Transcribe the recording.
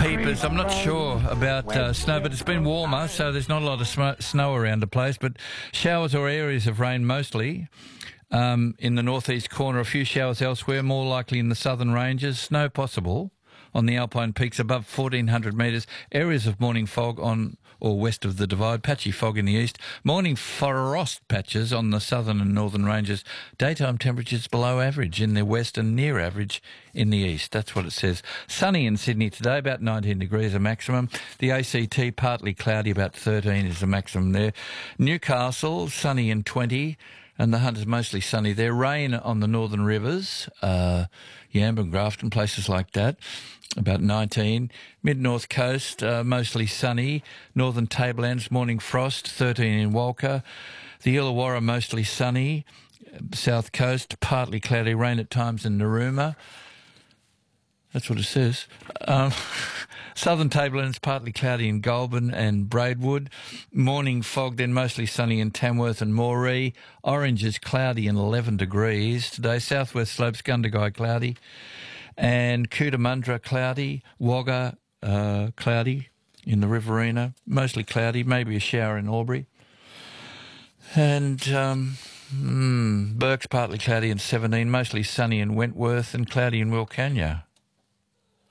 heapers. I'm not sure about snow, but it's been warmer, so there's not a lot of snow around the place. But showers or areas of rain mostly. In the northeast corner, a few showers elsewhere, more likely in the southern ranges. Snow possible on the alpine peaks above 1,400 metres. Areas of morning fog on or west of the Divide. Patchy fog in the east. Morning frost patches on the southern and northern ranges. Daytime temperatures below average in the west and near average in the east. That's what it says. Sunny in Sydney today, about 19 degrees a maximum. The ACT partly cloudy, about 13 is the maximum there. Newcastle, sunny and 20. And the Hunt is mostly sunny there. Rain on the northern rivers, Yamba, Grafton, places like that, about 19. Mid-north coast, mostly sunny. Northern Tablelands, morning frost, 13 in Walker. The Illawarra, mostly sunny. South coast, partly cloudy. Rain at times in Narooma. That's what it says. Southern Tablelands, partly cloudy in Goulburn and Braidwood. Morning fog, then mostly sunny in Tamworth and Moree. Orange is cloudy and 11 degrees today. Southwest slopes, Gundagai cloudy. And Cootamundra cloudy. Wagga cloudy in the Riverina. Mostly cloudy, maybe a shower in Albury. And Burke's partly cloudy and 17. Mostly sunny in Wentworth and cloudy in Wilcannia.